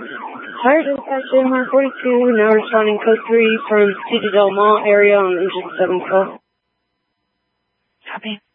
Fire dispatch 142, now responding code 3 from Citadel Mall area on engine 712. Copy.